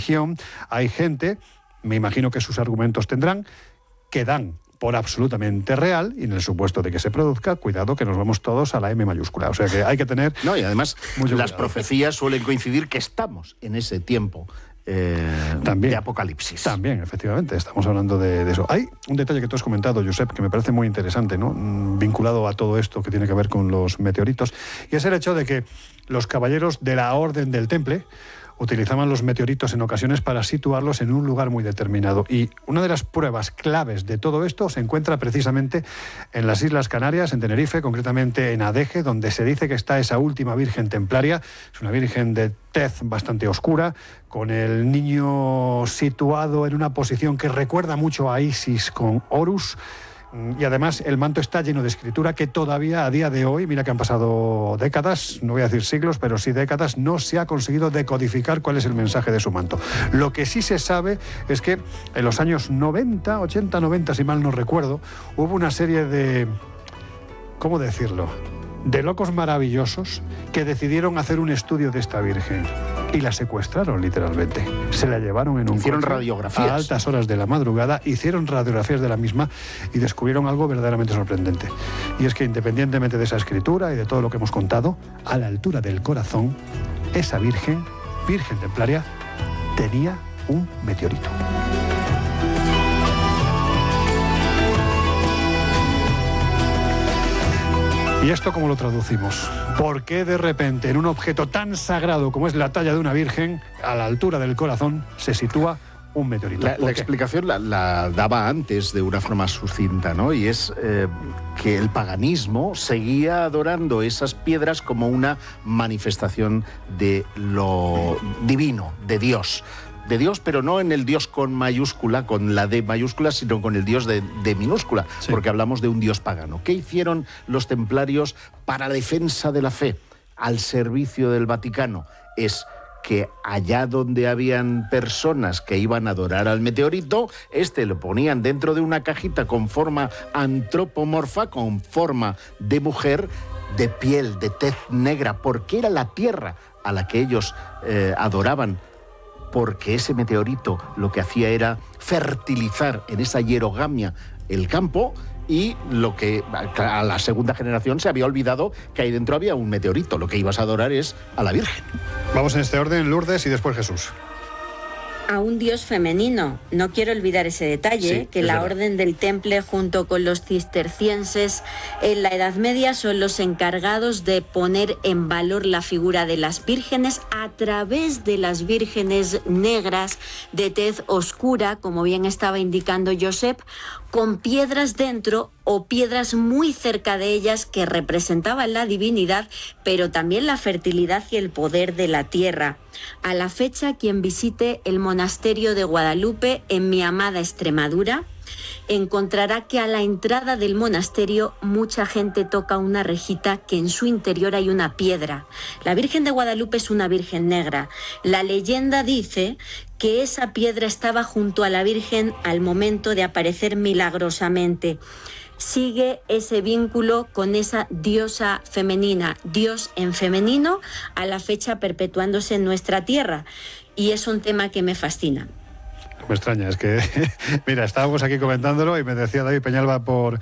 religión, hay gente, me imagino que sus argumentos tendrán, que dan por absolutamente real, y en el supuesto de que se produzca, cuidado que nos vamos todos a la M mayúscula. O sea que hay que tener... No, y además mucho las cuidado. profecías suelen coincidir que estamos en ese tiempo de apocalipsis. También, efectivamente, estamos hablando de eso. Hay un detalle que tú has comentado, Josep, que me parece muy interesante, ¿no? Vinculado a todo esto que tiene que ver con los meteoritos, y es el hecho de que los caballeros de la Orden del Temple utilizaban los meteoritos en ocasiones para situarlos en un lugar muy determinado. Y una de las pruebas claves de todo esto se encuentra precisamente en las Islas Canarias, en Tenerife, concretamente en Adeje, donde se dice que está esa última Virgen Templaria. Es una Virgen de tez bastante oscura, con el niño situado en una posición que recuerda mucho a Isis con Horus. Y además el manto está lleno de escritura que todavía a día de hoy, mira que han pasado décadas, no voy a decir siglos, pero sí décadas, no se ha conseguido decodificar cuál es el mensaje de su manto. Lo que sí se sabe es que en los años 90, 80, 90, si mal no recuerdo, hubo una serie de, ¿cómo decirlo?, de locos maravillosos que decidieron hacer un estudio de esta Virgen y la secuestraron literalmente. Se la llevaron en un hicieron coche radiografías a altas horas de la madrugada, hicieron radiografías de la misma y descubrieron algo verdaderamente sorprendente. Y es que independientemente de esa escritura y de todo lo que hemos contado, a la altura del corazón, esa Virgen Templaria, tenía un meteorito. ¿Y esto cómo lo traducimos? ¿Por qué de repente en un objeto tan sagrado como es la talla de una virgen, a la altura del corazón, se sitúa un meteorito? La explicación la daba antes de una forma sucinta, ¿no? Y es que el paganismo seguía adorando esas piedras como una manifestación de lo divino, de Dios, pero no en el Dios con mayúscula, con la D mayúscula, sino con el Dios de minúscula, sí, porque hablamos de un Dios pagano. ¿Qué hicieron los templarios para la defensa de la fe, al servicio del Vaticano? Es que allá donde habían personas que iban a adorar al meteorito, lo ponían dentro de una cajita con forma antropomorfa, con forma de mujer, de piel, de tez negra, porque era la tierra a la que ellos adoraban, porque ese meteorito lo que hacía era fertilizar en esa hierogamia el campo, y lo que a la segunda generación se había olvidado que ahí dentro había un meteorito. Lo que ibas a adorar es a la Virgen. Vamos en este orden, Lourdes y después Jesús. A un Dios femenino. No quiero olvidar ese detalle, sí, que la verdad. Orden del Temple, junto con los cistercienses, en la Edad Media son los encargados de poner en valor la figura de las vírgenes a través de las vírgenes negras de tez oscura, como bien estaba indicando Josep, con piedras dentro o piedras muy cerca de ellas que representaban la divinidad, pero también la fertilidad y el poder de la tierra. A la fecha, quien visite el monasterio de Guadalupe en mi amada Extremadura, encontrará que a la entrada del monasterio mucha gente toca una rejita que en su interior hay una piedra. La Virgen de Guadalupe es una virgen negra. La leyenda dice que esa piedra estaba junto a la Virgen al momento de aparecer milagrosamente. Sigue ese vínculo con esa diosa femenina, Dios en femenino, a la fecha perpetuándose en nuestra tierra. Y es un tema que me fascina. Me extraña, es que, mira, estábamos aquí comentándolo y me decía David Peñalba por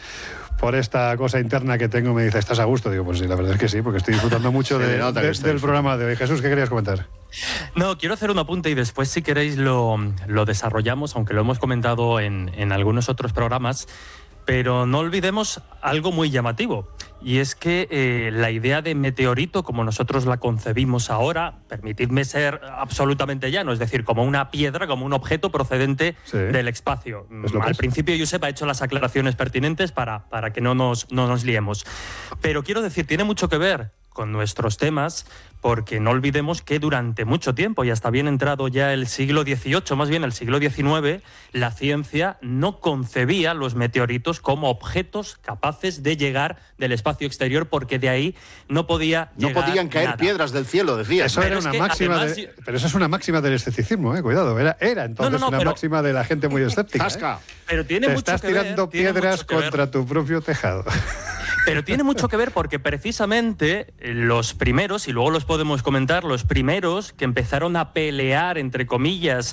esta cosa interna que tengo, me dice, ¿estás a gusto? Digo, pues sí, la verdad es que sí, porque estoy disfrutando mucho del programa de hoy. Jesús, ¿qué querías comentar? No, quiero hacer un apunte y después, si queréis, lo desarrollamos, aunque lo hemos comentado en algunos otros programas. Pero no olvidemos algo muy llamativo, y es que la idea de meteorito, como nosotros la concebimos ahora, permitidme ser absolutamente llano, es decir, como una piedra, como un objeto procedente del espacio. Al principio Josep ha hecho las aclaraciones pertinentes para que no nos liemos. Pero quiero decir, tiene mucho que ver con nuestros temas, porque no olvidemos que durante mucho tiempo, y hasta bien entrado ya el siglo XVIII, más bien el siglo XIX, la ciencia no concebía los meteoritos como objetos capaces de llegar del espacio exterior, porque de ahí no podían caer nada. Piedras del cielo, decía. Eso era una máxima, pero eso es una máxima del escepticismo, cuidado. Era entonces una máxima de la gente muy escéptica. Pero tiene mucho estás que ver, tirando piedras contra tu propio tejado. Pero tiene mucho que ver porque precisamente los primeros, y luego los podemos comentar, los primeros que empezaron a pelear, entre comillas,